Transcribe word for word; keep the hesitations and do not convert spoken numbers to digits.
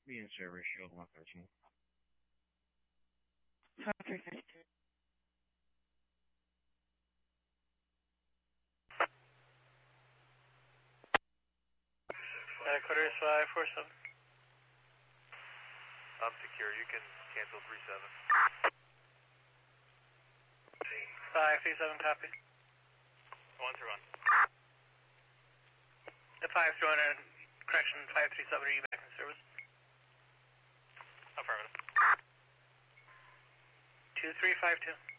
Be in service, shield one thirteen. five three five two. Uh, quarters five four seven. I'm secure. You can cancel three seven. five three seven, copy. One through one. The five three one, and correction, five three seven, are you back in service? Affirmative. two three five two.